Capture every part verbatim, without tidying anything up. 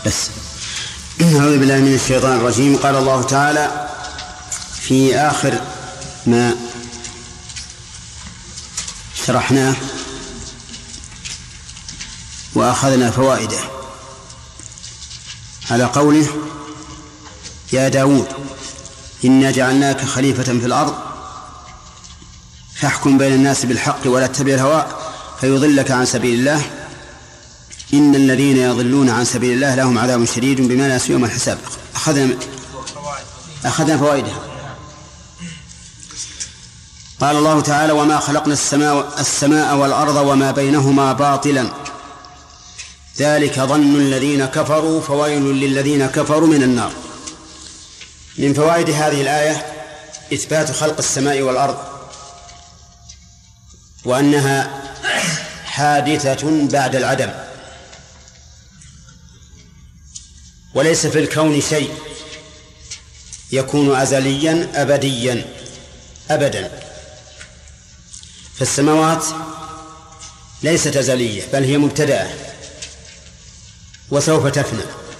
بس. أعوذ بالله من الشيطان الرجيم. قال الله تعالى في آخر ما شرحناه وأخذنا فوائده على قوله: يا داود إنا جعلناك خليفة في الأرض فاحكم بين الناس بالحق ولا تتبع الهوى فيضلك عن سبيل الله إن الذين يضلون عن سبيل الله لهم عذاب شديد بما نسوا يوم الحساب. أخذنا أخذنا فوائدها. قال الله تعالى: وما خلقنا السماء, السماء والأرض وما بينهما باطلا ذلك ظن الذين كفروا فويل للذين كفروا من النار. من فوائد هذه الآية إثبات خلق السماء والأرض وأنها حادثة بعد العدم، وليس في الكون شيء يكون أزليا أبديا أبدا. فالسماوات ليست أزلية بل هي مبتدأة وسوف تفنى،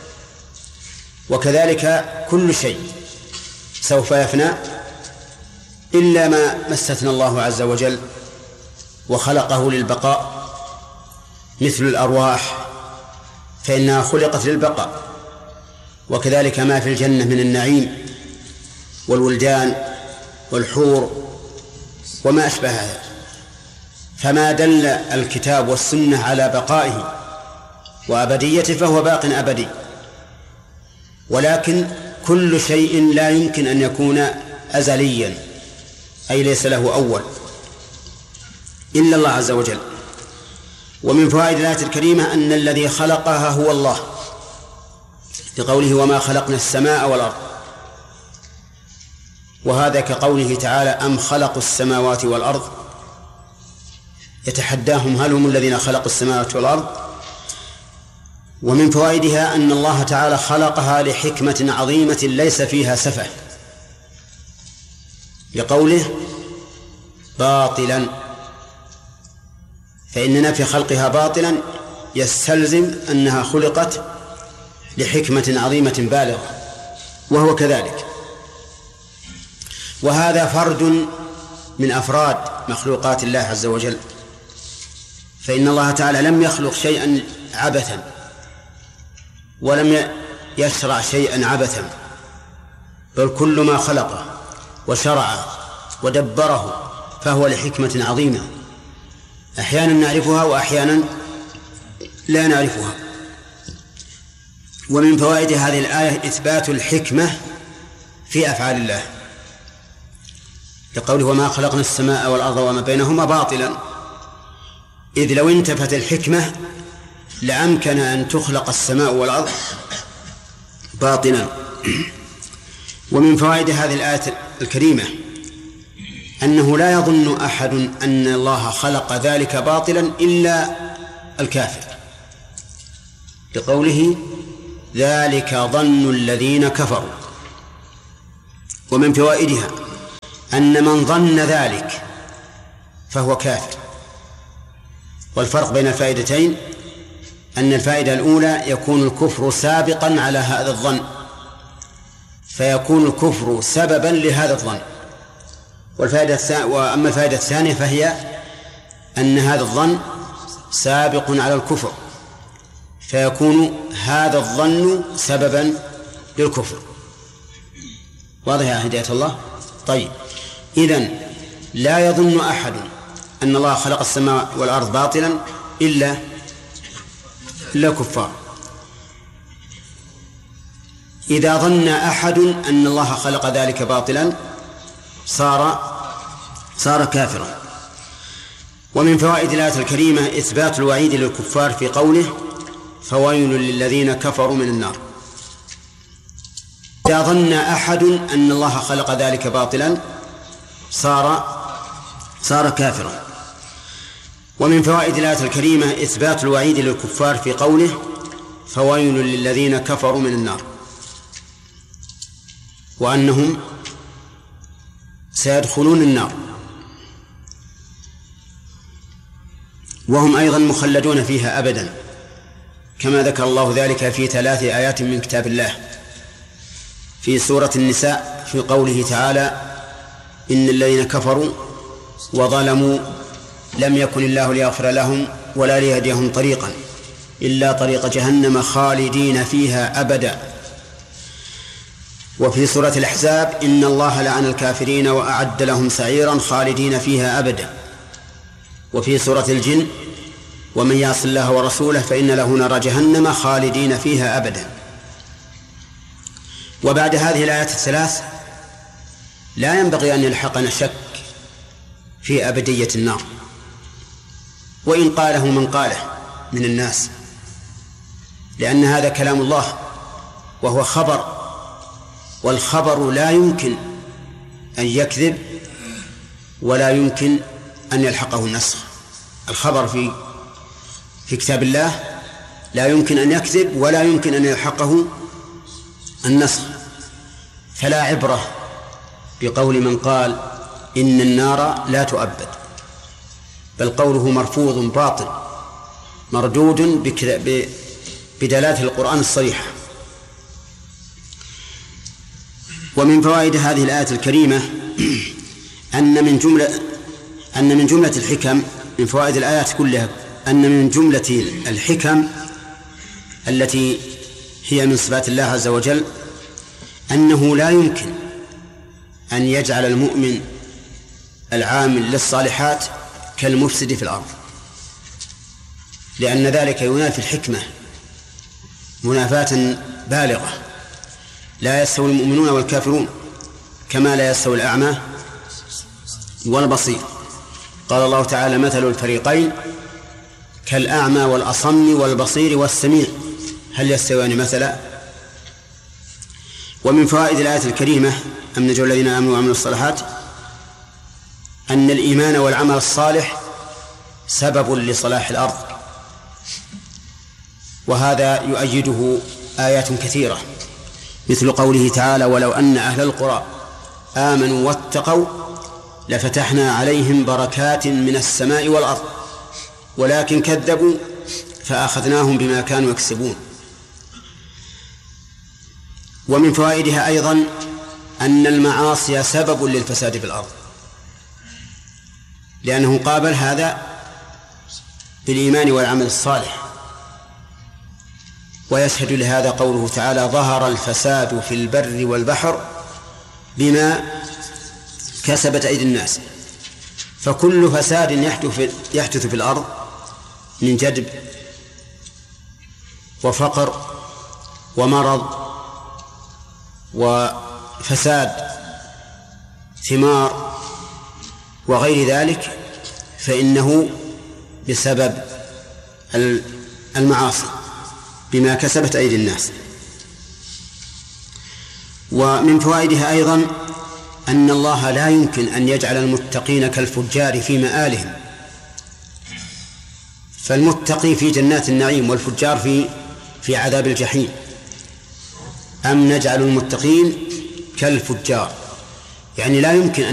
وكذلك كل شيء سوف يفنى إلا ما استثنى الله عز وجل وخلقه للبقاء، مثل الأرواح فإنها خلقت للبقاء، وكذلك ما في الجنة من النعيم والولدان والحور وما أشبه هذا. فما دل الكتاب والسنة على بقائه وأبديته فهو باق أبدي، ولكن كل شيء لا يمكن أن يكون أزليا أي ليس له أول إلا الله عز وجل. ومن فوائد الآية الكريمة أن الذي خلقها هو الله بقوله: وما خلقنا السماء والأرض، وهذا كقوله تعالى: أم خلقوا السماوات والأرض، يتحداهم هل هم الذين خلقوا السماوات والأرض. ومن فوائدها أن الله تعالى خلقها لحكمة عظيمة ليس فيها سفه، لقوله باطلا، فإننا في خلقها باطلا يستلزم أنها خلقت لحكمة عظيمة بالغة، وهو كذلك. وهذا فرد من أفراد مخلوقات الله عز وجل، فإن الله تعالى لم يخلق شيئا عبثا ولم يشرع شيئا عبثا، بل كل ما خلقه وشرعه ودبره فهو لحكمة عظيمة أحيانا نعرفها وأحيانا لا نعرفها. ومن فوائد هذه الآية إثبات الحكمة في أفعال الله، لقوله: وما خلقنا السماء والأرض وما بينهما باطلا، إذ لو انتفت الحكمة لأمكن أن تخلق السماء والأرض باطلا. ومن فوائد هذه الآية الكريمة أنه لا يظن أحد أن الله خلق ذلك باطلا إلا الكافر، لقوله: ذلك ظن الذين كفروا. ومن فوائدها أن من ظن ذلك فهو كافر. والفرق بين الفائدتين أن الفائدة الأولى يكون الكفر سابقا على هذا الظن، فيكون الكفر سببا لهذا الظن. والفائدة وأما الفائدة الثانية فهي أن هذا الظن سابق على الكفر، فيكون هذا الظن سببا للكفر. واضح يا هداية الله؟ طيب، إذن لا يظن أحد أن الله خلق السماء والأرض باطلا إلا إلا كفار. إذا ظن أحد أن الله خلق ذلك باطلا صار صار كافرا. ومن فوائد الآية الكريمة إثبات الوعيد للكفار في قوله: فويل للذين كفروا من النار. إذا ظن أحد أن الله خلق ذلك باطلا صار صار كافرا. ومن فوائد الآية الكريمة إثبات الوعيد للكفار في قوله: فويل للذين كفروا من النار، وأنهم سيدخلون النار وهم أيضا مخلدون فيها أبدا، كما ذكر الله ذلك في ثلاث آيات من كتاب الله. في سورة النساء في قوله تعالى: إن الذين كفروا وظلموا لم يكن الله ليغفر لهم ولا ليهديهم طريقا إلا طريق جهنم خالدين فيها أبدا. وفي سورة الأحزاب: إن الله لعن الكافرين وأعد لهم سعيرا خالدين فيها أبدا. وفي سورة الجن: ومن يعص الله ورسوله فإن له نار جهنم خالدين فيها أبدا. وبعد هذه الآيات الثلاث لا ينبغي أن يلحقنا شك في أبدية النار، وإن قاله من قاله من الناس، لأن هذا كلام الله وهو خبر، والخبر لا يمكن أن يكذب ولا يمكن أن يلحقه النسخ. الخبر في في كتاب الله لا يمكن أن يكذب ولا يمكن أن يلحقه النسخ. فلا عبرة بقول من قال إن النار لا تؤبد، بل قوله مرفوض باطل مردود بدلالة القرآن الصريحة. ومن فوائد هذه الآية الكريمة أن من جملة أن من جملة الحكم، من فوائد الآيات كلها، أن من جملة الحكم التي هي من صفات الله عز وجل أنه لا يمكن أن يجعل المؤمن العامل للصالحات كالمفسد في الأرض، لأن ذلك ينافي الحكمة منافاة بالغة. لا يستوي المؤمنون والكافرون كما لا يستوي الأعمى والبصير. قال الله تعالى: مثل الفريقين كالأعمى والأصم والبصير والسميع هل يستويان مثلا. ومن فوائد الآية الكريمة أم نجعل الذين آمنوا وعملوا الصالحات أن الإيمان والعمل الصالح سبب لصلاح الأرض، وهذا يؤيده آيات كثيرة، مثل قوله تعالى: ولو أن أهل القرى آمنوا واتقوا لفتحنا عليهم بركات من السماء والأرض ولكن كذبوا فأخذناهم بما كانوا يكسبون. ومن فوائدها أيضا أن المعاصي سبب للفساد في الأرض، لأنه قابل هذا بالإيمان والعمل الصالح. ويشهد لهذا قوله تعالى: ظهر الفساد في البر والبحر بما كسبت أيدي الناس. فكل فساد يحدث في الأرض من جدب وفقر ومرض وفساد ثمار وغير ذلك فإنه بسبب المعاصي بما كسبت أيدي الناس. ومن فوائدها أيضا أن الله لا يمكن أن يجعل المتقين كالفجار في مآلهم، فالمتقي في جنات النعيم والفجار في في عذاب الجحيم. أم نجعل المتقين كالفجار، يعني لا يمكن أن